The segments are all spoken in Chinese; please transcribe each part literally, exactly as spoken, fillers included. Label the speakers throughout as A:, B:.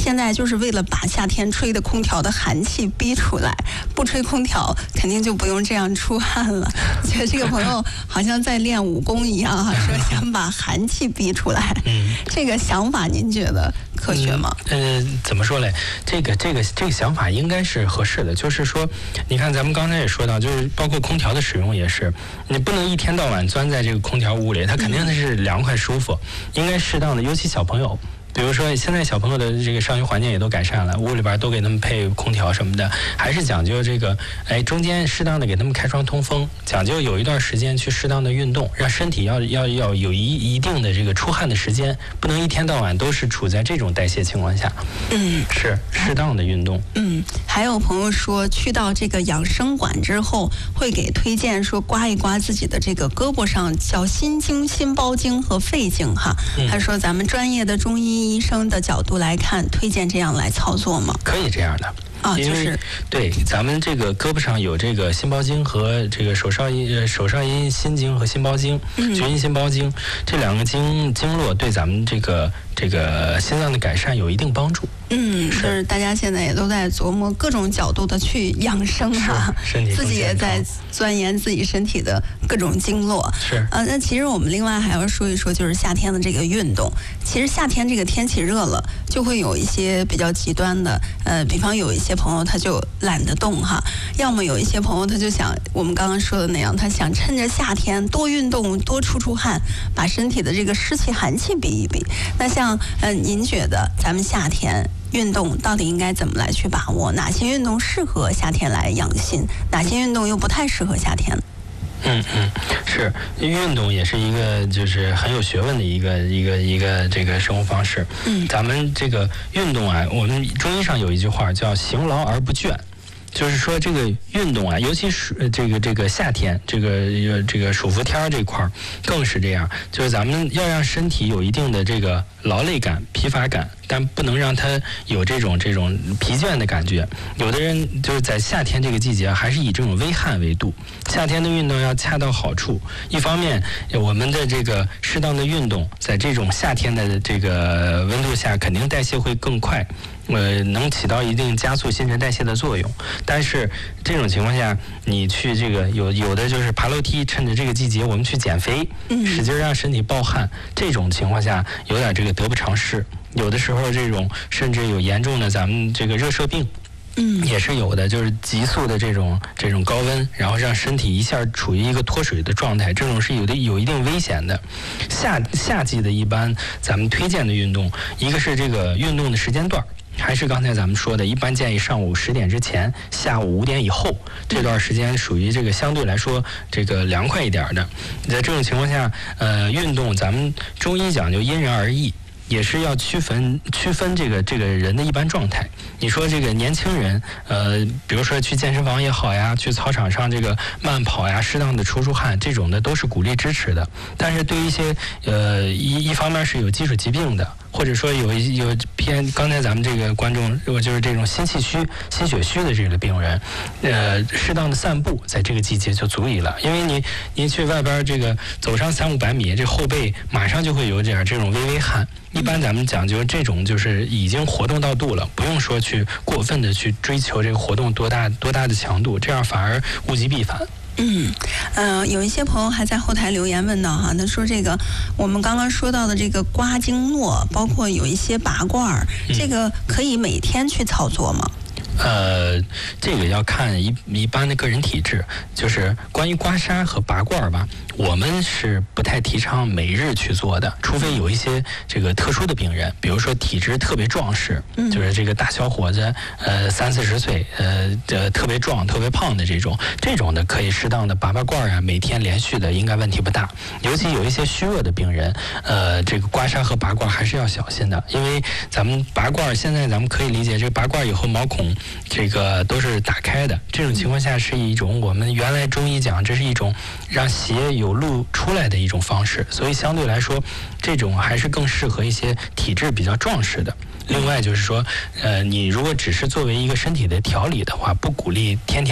A: 现在就是为了把夏天吹的空调的寒气逼出来，不吹空调肯定就不用这样出汗了。我觉得这个朋友好像在练武功一样哈，说想把寒气逼出来。嗯，这个想法您觉得科学吗？
B: 嗯，呃、怎么说嘞？这个这个这个想法应该是合适的。就是说，你看咱们刚才也说到，就是包括空调的使用也是，你不能一天到晚钻在这个空调屋里，它肯定是凉快舒服，应该适当的，尤其小朋友。比如说，现在小朋友的这个上学环境也都改善了，屋里边都给他们配空调什么的，还是讲究这个，哎，中间适当的给他们开窗通风，讲究有一段时间去适当的运动，让身体要要要有一一定的这个出汗的时间，不能一天到晚都是处在这种代谢情况下。嗯，是适当的运动。
A: 嗯，还有朋友说，去到这个养生馆之后，会给推荐说刮一刮自己的这个胳膊上，叫心经、心包经和肺经哈。嗯、他说，咱们专业的中医医生的角度来看，推荐这样来操作吗？
B: 可以这样的。
A: 啊，就是
B: 对，咱们这个胳膊上有这个心包经和这个手少阴手少阴心经和心包经，厥阴心包经这两个经经络对咱们这个这个心脏的改善有一定帮助。
A: 嗯，就是大家现在也都在琢磨各种角度的去养生哈，
B: 身体
A: 自己也在钻研自己身体的各种经络。
B: 是，
A: 呃，那其实我们另外还要说一说，就是夏天的这个运动。其实夏天这个天气热了，就会有一些比较极端的，呃，比方有一些朋友他就懒得动哈，要么有一些朋友他就想我们刚刚说的那样，他想趁着夏天多运动，多出出汗，把身体的这个湿气寒气逼一逼。那像呃，您觉得咱们夏天运动到底应该怎么来去把握？哪些运动适合夏天来养心？哪些运动又不太适合夏天？
B: 嗯嗯，是运动也是一个就是很有学问的一个一个一个这个生活方式。嗯，咱们这个运动啊，我们中医上有一句话叫“行劳而不倦”。就是说，这个运动啊，尤其是这个这个夏天，这个这个暑伏天这块儿，更是这样。就是咱们要让身体有一定的这个劳累感、疲乏感，但不能让它有这种这种疲倦的感觉。有的人就是在夏天这个季节，还是以这种微汗为度。夏天的运动要恰到好处。一方面，我们的这个适当的运动，在这种夏天的这个温度下，肯定代谢会更快。呃，能起到一定加速新陈代谢的作用，但是这种情况下，你去这个有有的就是爬楼梯，趁着这个季节我们去减肥，使劲让身体暴汗，这种情况下有点这个得不偿失。有的时候这种甚至有严重的咱们这个热射病。嗯，也是有的，就是急速的这种这种高温，然后让身体一下处于一个脱水的状态，这种是有的有一定危险的。夏夏季的一般咱们推荐的运动，一个是这个运动的时间段。还是刚才咱们说的，一般建议上午十点之前，下午五点以后这段时间属于这个相对来说这个凉快一点的。在这种情况下，呃，运动咱们中医讲究因人而异。也是要区分区分这个这个人的一般状态。你说这个年轻人，呃，比如说去健身房也好呀，去操场上这个慢跑呀，适当的出出汗，这种的都是鼓励支持的。但是对于一些呃一一方面是有基础疾病的，或者说有有偏刚才咱们这个观众，如果就是这种心气虚、心血虚的这个病人，呃，适当的散步在这个季节就足以了。因为你你去外边这个走上三五百米，这后背马上就会有点这种微微汗。一般咱们讲究这种就是已经活动到度了，不用说去过分的去追求这个活动多大多大的强度，这样反而物极必反。
A: 嗯，呃，有一些朋友还在后台留言问到哈，他说这个我们刚刚说到的这个刮经络，包括有一些拔罐，嗯、这个可以每天去操作吗？
B: 呃，这个要看一一般的个人体质，就是关于刮痧和拔罐吧，我们是不太提倡每日去做的，除非有一些这个特殊的病人，比如说体质特别壮实，嗯、就是这个大小伙子，呃，三四十岁，呃，呃，特别壮、特别胖的这种，这种的可以适当的拔拔罐啊，每天连续的应该问题不大。尤其有一些虚弱的病人，呃，这个刮痧和拔罐还是要小心的，因为咱们拔罐现在咱们可以理解，这个拔罐以后毛孔。这个都是打开的，这种情况下是一种我们原来中医讲，这是一种让血有路出来的一种方式，所以相对来说，这种还是更适合一些体质比较壮实的。另外就是说，呃，你如果只是作为一个身体的调理的话，不鼓励天天拔。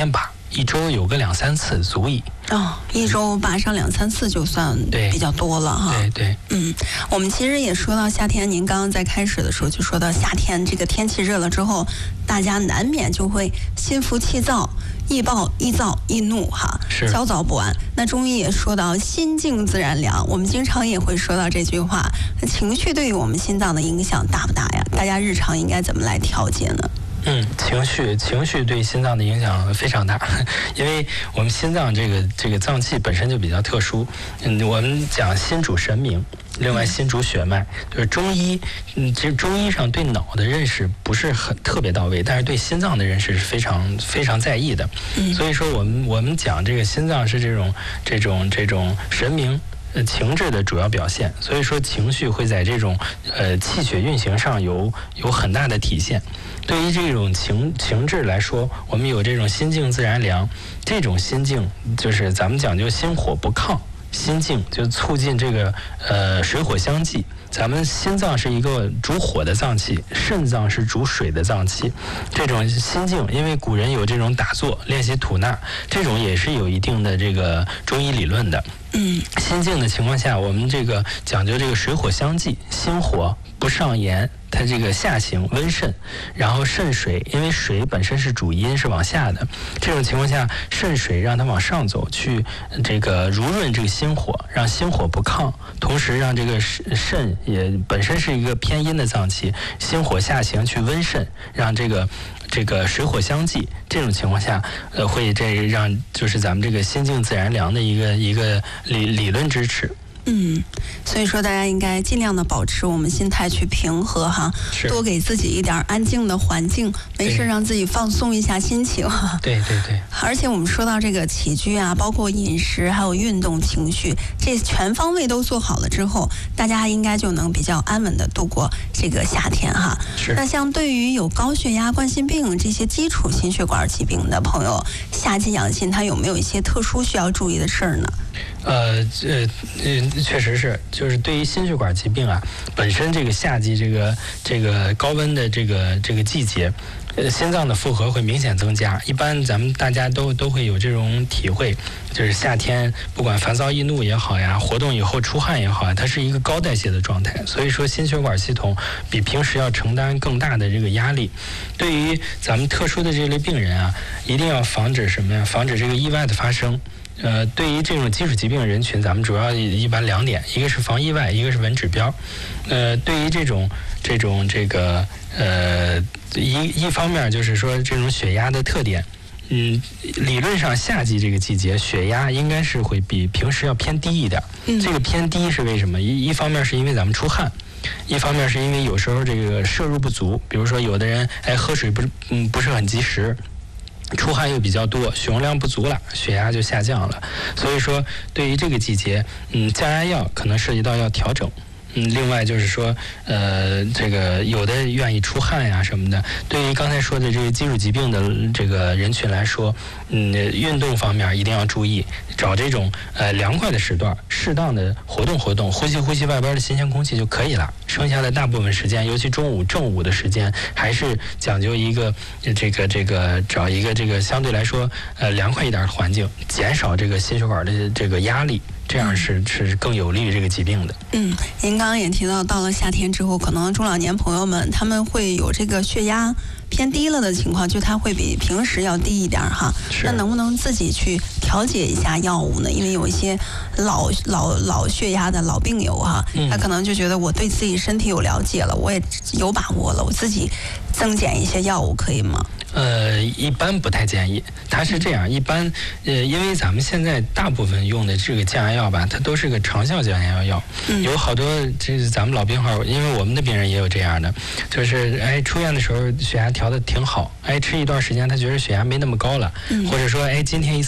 B: 一周有个两三次足矣。
A: 哦，一周拔上两三次就算比较多了哈。
B: 对对，
A: 嗯，我们其实也说到夏天，您刚刚在开始的时候就说到夏天这个天气热了之后，大家难免就会心浮气躁。易暴易躁易怒哈，焦躁不安。那中医也说到心静自然凉，我们经常也会说到这句话。情绪对于我们心脏的影响大不大呀？大家日常应该怎么来调节呢？
B: 嗯，情绪情绪对心脏的影响非常大，因为我们心脏这个这个脏器本身就比较特殊。嗯，我们讲心主神明，另外心主血脉，就是中医，嗯，其实中医上对脑的认识不是很特别到位，但是对心脏的认识是非常非常在意的。嗯，所以说我们我们讲这个心脏是这种这种这种神明。呃，情志的主要表现，所以说情绪会在这种呃气血运行上有有很大的体现。对于这种情情志来说，我们有这种心静自然凉，这种心静就是咱们讲究心火不亢，心静就促进这个呃水火相济。咱们心脏是一个主火的脏器，肾脏是主水的脏器。这种心静，因为古人有这种打坐练习吐纳，这种也是有一定的这个中医理论的。嗯，心静的情况下，我们这个讲究这个水火相济，心火不上炎，它这个下行温肾，然后肾水，因为水本身是主阴，是往下的，这种情况下，肾水让它往上走，去这个濡润这个心火，让心火不亢，同时让这个肾也本身是一个偏阴的脏器，心火下行去温肾，让这个这个水火相济，这种情况下，呃，会这让就是咱们这个心静自然凉的一个一个理理论支持。
A: 嗯，所以说大家应该尽量的保持我们心态去平和哈，多给自己一点安静的环境，没事让自己放松一下心情。
B: 对对对。
A: 而且我们说到这个起居啊，包括饮食，还有运动、情绪，这全方位都做好了之后，大家应该就能比较安稳的度过这个夏天哈。
B: 是。
A: 那像对于有高血压、冠心病这些基础心血管疾病的朋友，夏季养心，它有没有一些特殊需要注意的事儿呢？
B: 呃呃呃，确实是，就是对于心血管疾病啊，本身这个夏季这个这个高温的这个这个季节，呃，心脏的负荷会明显增加。一般咱们大家都都会有这种体会，就是夏天不管烦躁易怒也好呀，活动以后出汗也好呀，它是一个高代谢的状态，所以说心血管系统比平时要承担更大的这个压力。对于咱们特殊的这类病人啊，一定要防止什么呀？防止这个意外的发生。呃，对于这种基础疾病人群，咱们主要一般两点，一个是防意外，一个是稳指标。呃，对于这种这种这个呃一一方面就是说这种血压的特点，嗯，理论上夏季这个季节血压应该是会比平时要偏低一点。嗯，这个偏低是为什么？一一方面是因为咱们出汗。一方面是因为有时候这个摄入不足，比如说有的人哎喝水不是嗯不是很及时。出汗又比较多，血容量不足了，血压就下降了。所以说，对于这个季节，嗯，降压药可能涉及到要调整。嗯，另外就是说，呃，这个有的愿意出汗呀什么的，对于刚才说的这个基础疾病的这个人群来说，嗯，运动方面一定要注意，找这种呃凉快的时段，适当的活动活动，呼吸呼吸外边的新鲜空气就可以了。剩下的大部分时间，尤其中午正午的时间，还是讲究一个这个这个找一个这个相对来说呃凉快一点的环境，减少这个心血管的这个压力。这样是是更有利于这个疾病的。嗯，
A: 您刚刚也提到，到了夏天之后，可能中老年朋友们他们会有这个血压偏低了的情况，就它会比平时要低一点哈。那能不能自己去调节一下药物呢？因为有一些老老老血压的老病友哈，他可能就觉得我对自己身体有了解了，我也有把握了，我自己增减一些药物可以吗？
B: 呃，一般不太建议。它是这样，一般呃，因为咱们现在大部分用的这个降压药吧，它都是个长效降压药，嗯、有好多这是咱们老病号，因为我们的病人也有这样的，就是哎出院的时候血压调的挺好，哎吃一段时间他觉得血压没那么高了，嗯、或者说哎今天一测血压偏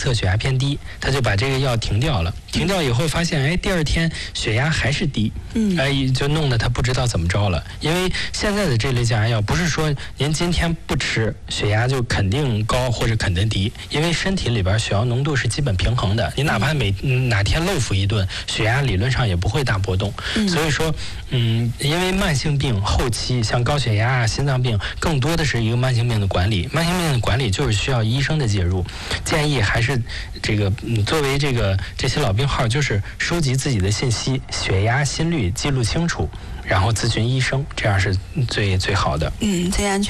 B: 偏低，他就把这个药停掉了。停掉以后发现，哎，第二天血压还是低，嗯，哎，就弄得他不知道怎么着了。因为现在的这类降压药不是说您今天不吃血压就肯定高或者肯定低，因为身体里边血药浓度是基本平衡的，你哪怕每哪天漏服一顿，血压理论上也不会大波动。嗯、所以说，嗯，因为慢性病后期像高血压啊、心脏病，更多的是一个慢性病的管理，慢性病的管理就是需要医生的介入。建议还是这个，嗯，作为这个这些老病号，就是收集自己的信息，血压、心率记录清楚，然后咨询医生，这样是最最好的。
A: 嗯，最安全。